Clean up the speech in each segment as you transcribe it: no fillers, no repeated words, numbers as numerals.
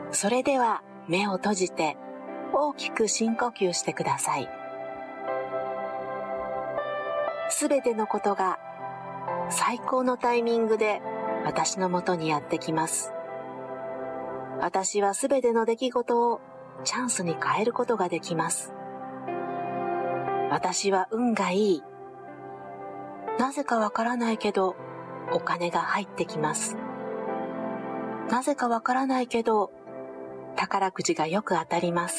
それでは目を閉じて大きく深呼吸してください。すべてのことが最高のタイミングで私のもとにやってきます。私はすべての出来事をチャンスに変えることができます。私は運がいい。なぜかわからないけどお金が入ってきます。なぜかわからないけど宝くじがよく当たります。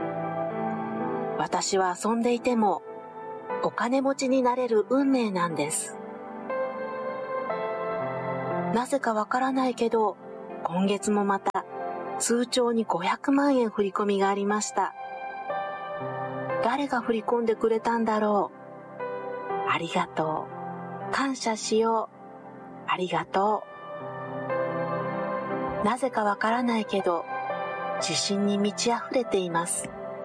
私は遊んでいてもお金持ちになれる運命なんです。なぜかわからないけど今月もまた通帳に500万円振り込みがありました。誰が振り込んでくれたんだろう。ありがとう。感謝しよう。ありがとう。なぜかわからないけど自信に満ち溢れています。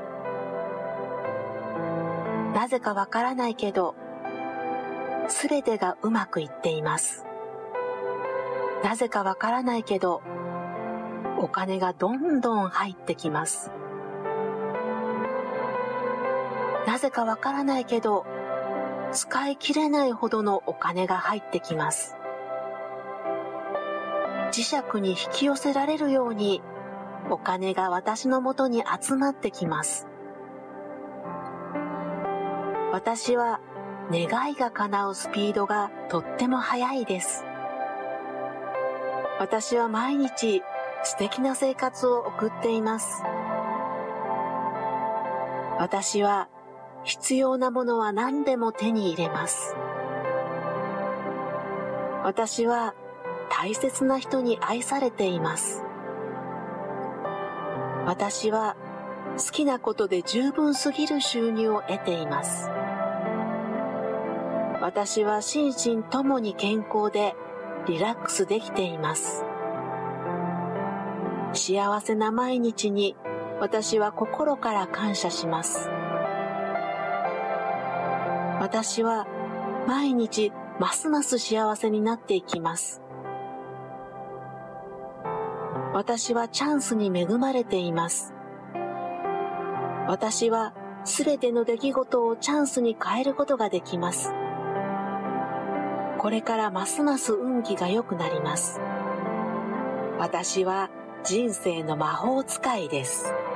なぜかわからないけどすべてがうまくいっています。なぜかわからないけどお金がどんどん入ってきます。なぜかわからないけど使い切れないほどのお金が入ってきます。磁石に引き寄せられるようにお金が私のもとに集まってきます。私は願いが叶うスピードがとっても速いです。私は毎日素敵な生活を送っています。私は必要なものは何でも手に入れます。私は大切な人に愛されています。私は好きなことで十分すぎる収入を得ています。私は心身ともに健康でリラックスできています。幸せな毎日に私は心から感謝します。私は毎日ますます幸せになっていきます。私はチャンスに恵まれています。私はすべての出来事をチャンスに変えることができます。これからますます運気が良くなります。私は人生の魔法使いです。